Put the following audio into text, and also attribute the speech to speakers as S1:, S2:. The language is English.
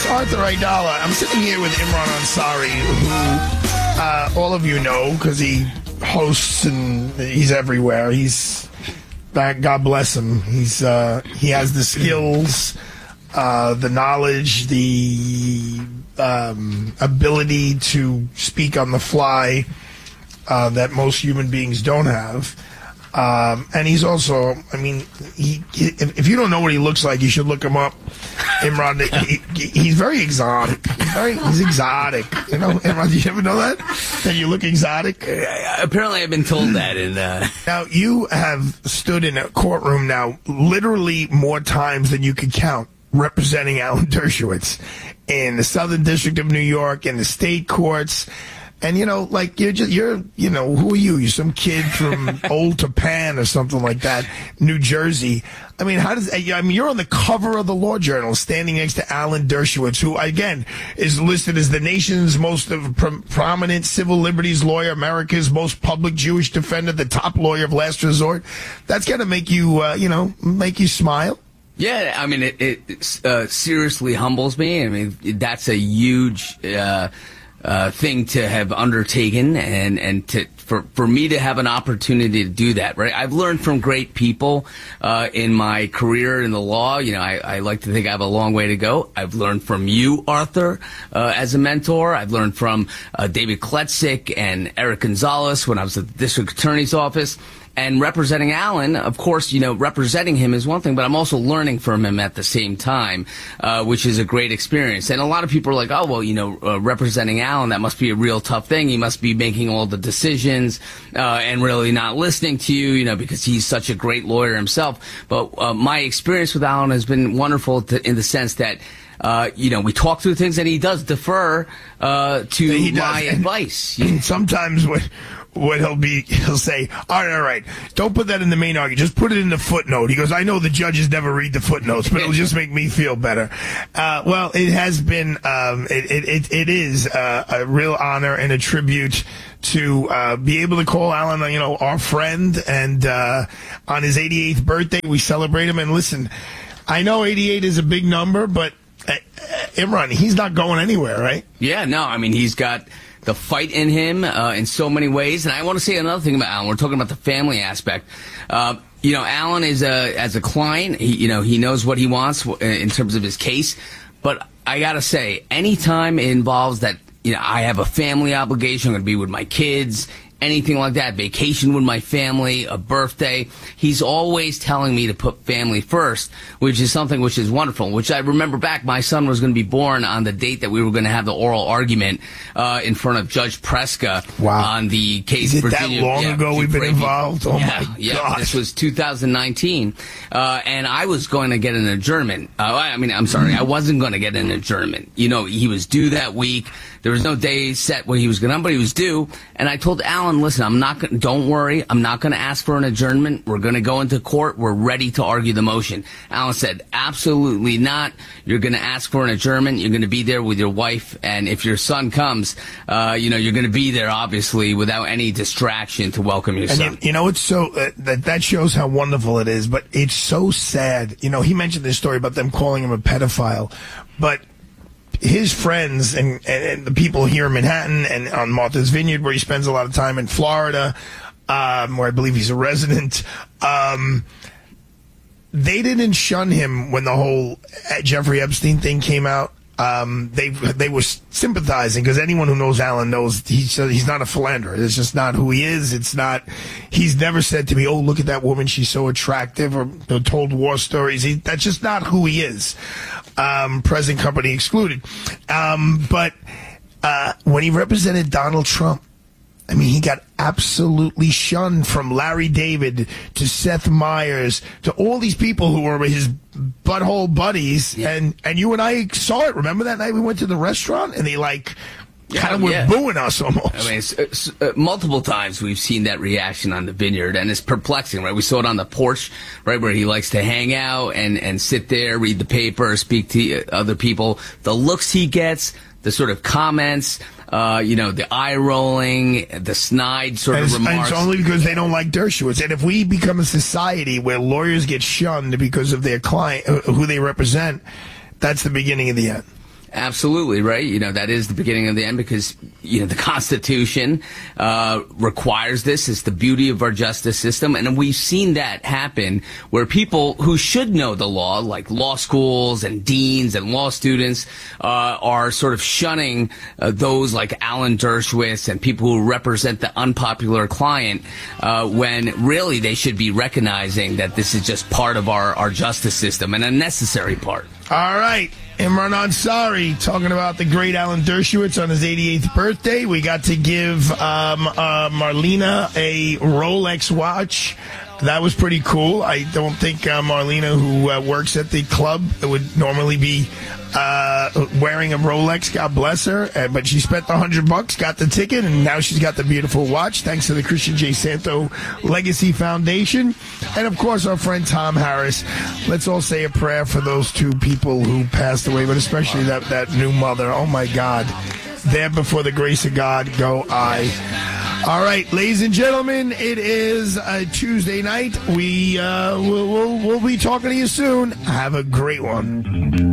S1: Arthur Aidala. I'm sitting here with Imran Ansari, who all of you know because he hosts and he's everywhere. God bless him. He has the skills, the knowledge, the ability to speak on the fly that most human beings don't have. And he's also, I mean, if you don't know what he looks like, you should look him up. Imran, he's very exotic. He's exotic. You know, Imran, do you ever know that? That you look exotic?
S2: Apparently, I've been told that.
S1: Now, you have stood in a courtroom now literally more times than you could count, representing Alan Dershowitz in the Southern District of New York, in the state courts. And, you know, like, who are you? You're some kid from Old Japan or something like that, New Jersey. I mean, you're on the cover of the Law Journal standing next to Alan Dershowitz, who, again, is listed as the nation's most prominent civil liberties lawyer, America's most public Jewish defender, the top lawyer of last resort. That's got to make you, make you smile.
S2: Yeah, I mean, it seriously humbles me. I mean, that's a huge thing to have undertaken, and for me to have an opportunity to do that, right? I've learned from great people in my career in the law. You know, I like to think I have a long way to go. I've learned from you, Arthur, as a mentor. I've learned from David Kletzik and Eric Gonzalez when I was at the district attorney's office. And representing Alan, of course, you know, representing him is one thing, but I'm also learning from him at the same time, which is a great experience. And a lot of people are like, oh, well, you know, representing Alan, that must be a real tough thing. He must be making all the decisions and really not listening to you, you know, because he's such a great lawyer himself. But my experience with Alan has been wonderful in the sense that we talk through things, and he does defer to my advice.
S1: Sometimes what he'll say, all right, don't put that in the main argument, just put it in the footnote. He goes, I know the judges never read the footnotes, but it'll just make me feel better. Well, it has been, it is a real honor and a tribute to be able to call Alan, our friend, and on his 88th birthday, we celebrate him. And listen, I know 88 is a big number, but Imran, he's not going anywhere, right?
S2: Yeah, no, I mean, he's got the fight in him in so many ways. And I want to say another thing about Alan. We're talking about the family aspect. Alan is as a client, he knows what he wants in terms of his case. But I got to say, anytime it involves that, I have a family obligation, I'm going to be with my kids, anything like that, vacation with my family, a birthday, he's always telling me to put family first, which is something which is wonderful, which I remember back, my son was going to be born on the date that we were going to have the oral argument in front of Judge Preska on the case.
S1: Is it Virginia, that long ago we've been involved? Oh, my God.
S2: This was 2019, and I was going to get an adjournment. I wasn't going to get an adjournment. He was due that week. There was no day set when he was going to, but he was due. And I told Alan, listen, don't worry. I'm not going to ask for an adjournment. We're going to go into court. We're ready to argue the motion. Alan said, absolutely not. You're going to ask for an adjournment. You're going to be there with your wife. And if your son comes, you're going to be there, obviously, without any distraction to welcome your son.
S1: It's so, that shows how wonderful it is, but it's so sad. He mentioned this story about them calling him a pedophile, but his friends and the people here in Manhattan and on Martha's Vineyard, where he spends a lot of time in Florida, where I believe he's a resident, they didn't shun him when the whole Jeffrey Epstein thing came out. They were sympathizing because anyone who knows Alan knows he's not a philanderer. It's just not who he is. He's never said to me, oh, look at that woman, she's so attractive, or told war stories. That's just not who he is. Present company excluded. But when he represented Donald Trump, he got absolutely shunned, from Larry David to Seth Meyers to all these people who were his butthole buddies. Yeah. And you and I saw it. Remember that night we went to the restaurant and they kind of were booing us almost.
S2: Multiple times we've seen that reaction on the Vineyard, and it's perplexing, right? We saw it on the porch, right, where he likes to hang out and sit there, read the paper, speak to other people. The looks he gets, the sort of comments, the eye rolling, the snide sort of remarks.
S1: It's only because they don't like Dershowitz. And if we become a society where lawyers get shunned because of their client, who they represent, that's the beginning of the end.
S2: Absolutely, right? That is the beginning of the end because, the Constitution requires this. It's the beauty of our justice system. And we've seen that happen where people who should know the law, like law schools and deans and law students, are sort of shunning those like Alan Dershowitz and people who represent the unpopular client, when really they should be recognizing that this is just part of our justice system and a necessary part.
S1: All right. Imran Ansari talking about the great Alan Dershowitz on his 88th birthday. We got to give Marlena a Rolex watch. That was pretty cool. I don't think Marlena, who works at the club, would normally be wearing a Rolex. God bless her. But she spent the $100, got the ticket, and now she's got the beautiful watch thanks to the Christian J. Santo Legacy Foundation. And, of course, our friend Tom Harris. Let's all say a prayer for those two people who passed away, but especially that new mother. Oh, my God. There before the grace of God go I. All right, ladies and gentlemen, it is a Tuesday night. We'll be talking to you soon. Have a great one.